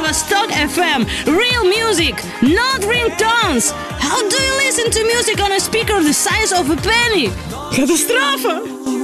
Vladivostok FM. Real music, not ringtones. How do you listen to music on a speaker the size of a penny? Катастрофа!